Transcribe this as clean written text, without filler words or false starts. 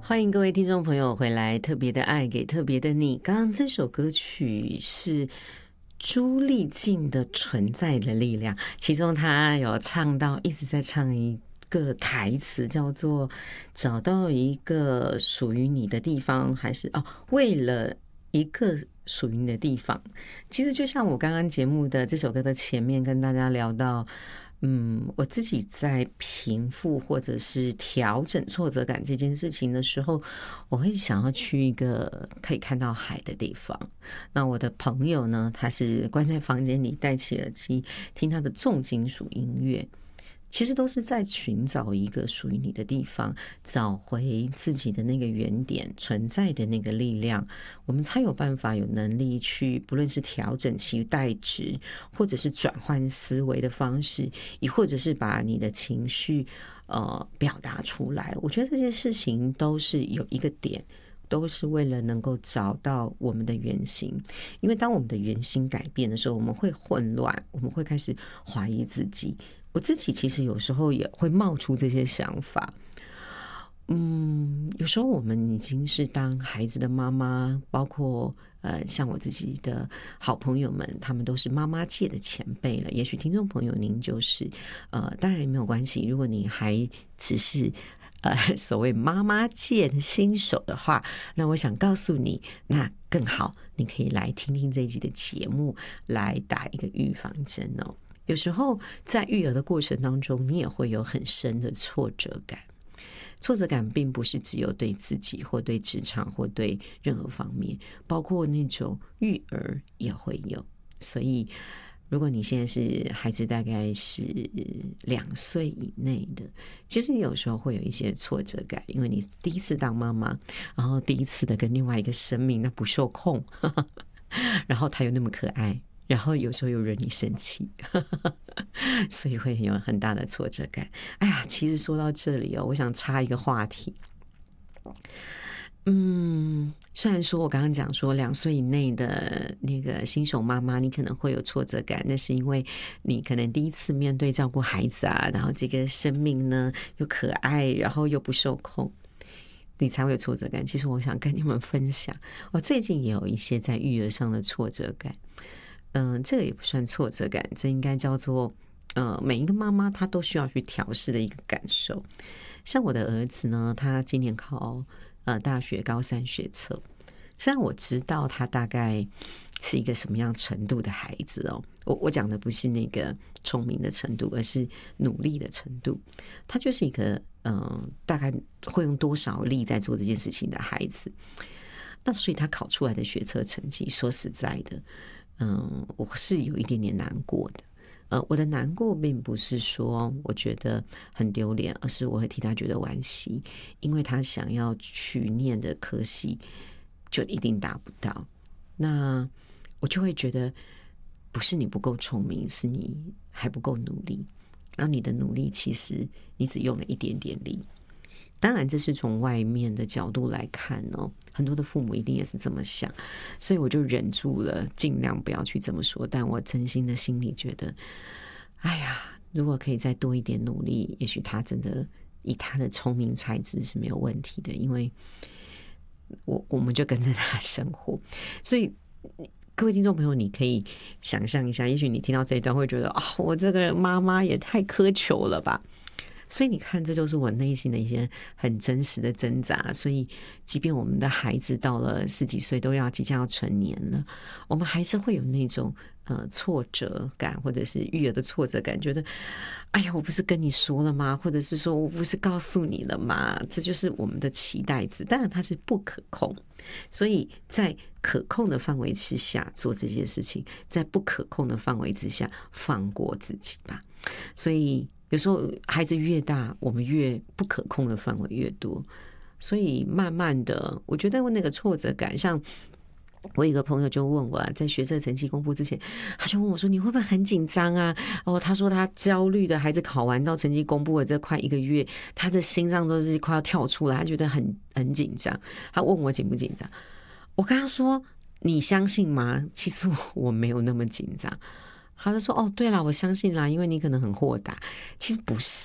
欢迎各位听众朋友回来，特别的爱给特别的你。刚刚这首歌曲是朱丽静的《存在的力量》，其中她有唱到，一直在唱一个台词，叫做找到一个属于你的地方，还是为了一个属于你的地方。其实就像我刚刚节目的这首歌的前面跟大家聊到，我自己在平复或者是调整挫折感这件事情的时候，我会想要去一个可以看到海的地方。那我的朋友呢，他是关在房间里戴起耳机听他的重金属音乐，其实都是在寻找一个属于你的地方，找回自己的那个原点存在的那个力量，我们才有办法有能力去不论是调整期待值，或者是转换思维的方式，亦或者是把你的情绪表达出来。我觉得这些事情都是有一个点，都是为了能够找到我们的原型。因为当我们的原型改变的时候，我们会混乱，我们会开始怀疑自己。我自己其实有时候也会冒出这些想法。有时候我们已经是当孩子的妈妈，包括像我自己的好朋友们，他们都是妈妈界的前辈了。也许听众朋友您就是当然没有关系，如果你还只是所谓妈妈界的新手的话，那我想告诉你，那更好，你可以来听听这一集的节目，来打一个预防针哦。有时候在育儿的过程当中，你也会有很深的挫折感。挫折感并不是只有对自己或对职场或对任何方面，包括那种育儿也会有。所以如果你现在是孩子大概是2岁以内的，其实你有时候会有一些挫折感，因为你第一次当妈妈，然后第一次的跟另外一个生命那不受控然后他又那么可爱，然后有时候又惹你生气所以会有很大的挫折感。哎呀，其实说到这里我想插一个话题。虽然说我刚刚讲说2岁以内的那个新手妈妈你可能会有挫折感，那是因为你可能第一次面对照顾孩子啊，然后这个生命呢又可爱，然后又不受控，你才会有挫折感。其实我想跟你们分享，我最近也有一些在育儿上的挫折感。这个也不算挫折感，这应该叫做每一个妈妈她都需要去调试的一个感受。像我的儿子呢，他今年考大学高3学测，虽然我知道他大概是一个什么样程度的孩子我讲的不是那个聪明的程度，而是努力的程度。他就是一个大概会用多少力在做这件事情的孩子。那所以他考出来的学测成绩，说实在的我是有一点点难过的。我的难过并不是说我觉得很丢脸，而是我会替他觉得惋惜，因为他想要去念的科系就一定达不到。那我就会觉得不是你不够聪明，是你还不够努力。然后你的努力其实你只用了一点点力。当然这是从外面的角度来看很多的父母一定也是这么想，所以我就忍住了，尽量不要去这么说。但我真心的心里觉得，哎呀，如果可以再多一点努力，也许他真的以他的聪明才智是没有问题的，因为我们就跟着他生活。所以各位听众朋友，你可以想象一下，也许你听到这一段会觉得我这个妈妈也太苛求了吧。所以你看，这就是我内心的一些很真实的挣扎。所以即便我们的孩子到了10几岁，都即将要成年了，我们还是会有那种挫折感，或者是育儿的挫折感，觉得哎呀，我不是跟你说了吗？或者是说我不是告诉你了吗？这就是我们的期待值。当然它是不可控，所以在可控的范围之下做这些事情，在不可控的范围之下放过自己吧。所以有时候孩子越大，我们越不可控的范围越多，所以慢慢的我觉得那个挫折感，像我有一个朋友就问我在学测成绩公布之前，他就问我说你会不会很紧张啊？他说他焦虑的孩子考完到成绩公布了这快1个月，他的心脏都是快要跳出来，他觉得很紧张。他问我紧不紧张，我跟他说你相信吗？其实我没有那么紧张。他就说对啦，我相信啦，因为你可能很豁达。其实不是